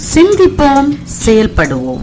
சிந்திப்போம், செயல்படுவோம்.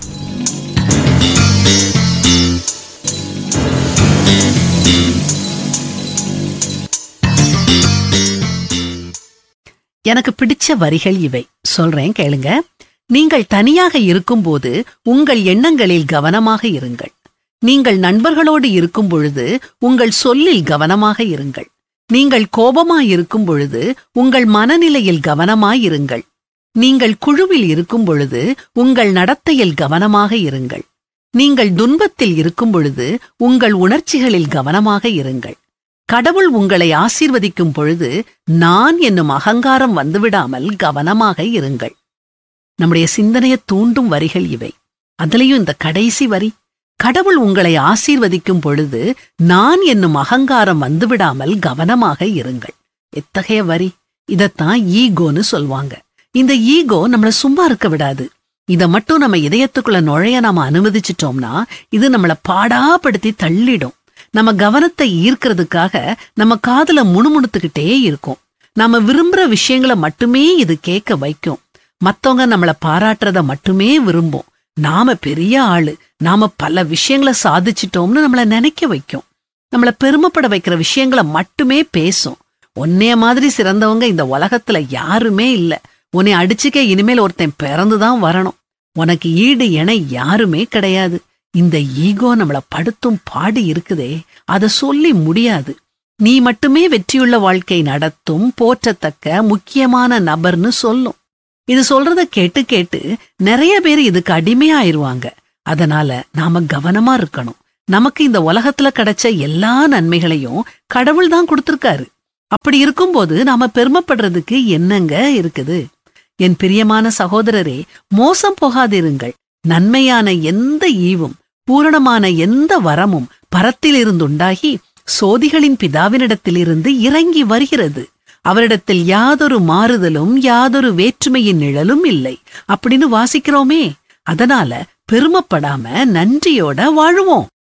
எனக்கு பிடிச்ச வரிகள் இவை, சொல்றேன் கேளுங்க. நீங்கள் தனியாக இருக்கும்போது உங்கள் எண்ணங்களில் கவனமாக இருங்கள். நீங்கள் நண்பர்களோடு இருக்கும் பொழுது உங்கள் சொல்லில் கவனமாக இருங்கள். நீங்கள் கோபமாயிருக்கும் பொழுது உங்கள் மனநிலையில் கவனமாயிருங்கள். நீங்கள் குழுவில் இருக்கும் பொழுது உங்கள் நடத்தையில் கவனமாக இருங்கள். நீங்கள் துன்பத்தில் இருக்கும் பொழுது உங்கள் உணர்ச்சிகளில் கவனமாக இருங்கள். கடவுள் உங்களை ஆசீர்வதிக்கும் பொழுது நான் என்னும் அகங்காரம் வந்துவிடாமல் கவனமாக இருங்கள். நம்முடைய சிந்தனையை தூண்டும் வரிகள் இவை. அதுலயும் இந்த கடைசி வரி, கடவுள் உங்களை ஆசீர்வதிக்கும் பொழுது நான் என்னும் அகங்காரம் வந்துவிடாமல் கவனமாக இருங்கள். எத்தகைய வரி! இதத்தான் ஈகோன்னு சொல்வாங்க. இந்த ஈகோ நம்மள சும்மா இருக்க விடாது. இத மட்டும் நம்ம இதயத்துக்குள்ள நுழைய நாம அனுமதிச்சிட்டோம்னா இது நம்மள பாடாப்படுத்தி தள்ளிடும். நம்ம கவனத்தை ஈர்க்கிறதுக்காக நம்ம காதுல முணுமுணுத்துக்கிட்டே இருக்கும். நாம விரும்புற விஷயங்களை மட்டுமே இது கேட்க வைக்கும். மத்தவங்க நம்மள பாராட்டுறத மட்டுமே விரும்பும். நாம பெரிய ஆளு, நாம பல விஷயங்களை சாதிச்சிட்டோம்னு நம்மள நினைக்க வைக்கும். நம்மள பெருமைப்பட வைக்கிற விஷயங்களை மட்டுமே பேசும். உன்னைய மாதிரி சிறந்தவங்க இந்த உலகத்துல யாருமே இல்ல. உன்னை அடிச்சுக்க இனிமேல் ஒருத்தன் பிறந்துதான் வரணும். உனக்கு ஈடு என யாருமே கிடையாது. இந்த ஈகோ நம்மள படுத்தும் பாடு இருக்குதே, அத சொல்லி முடியாது. நீ மட்டுமே வெற்றியுள்ள வாழ்க்கை நடத்தும் போற்றத்தக்க முக்கியமான நபர்னு சொல்லும். இது சொல்றத கேட்டு கேட்டு நிறைய பேர் இதுக்கு அடிமையாயிருவாங்க. அதனால நாம கவனமா இருக்கணும். நமக்கு இந்த உலகத்துல கிடைச்ச எல்லா நன்மைகளையும் கடவுள் தான் கொடுத்திருக்காரு. அப்படி இருக்கும்போது நாம பெருமைப்படுறதுக்கு என்னங்க இருக்குது? என் பிரியமான சகோதரரே, மோசம் போகாதிருங்கள். நன்மையான எந்த ஈவும் பூரணமான எந்த வரமும் பரத்திலிருந்துண்டாகி சோதிகளின் பிதாவினிடத்திலிருந்து இறங்கி வருகிறது. அவரிடத்தில் யாதொரு மாறுதலும் யாதொரு வேற்றுமையின் நிழலும் இல்லை அப்படின்னு வாசிக்கிறோமே. அதனால பெருமைப்படாம நன்றியோட வாழுவோம்.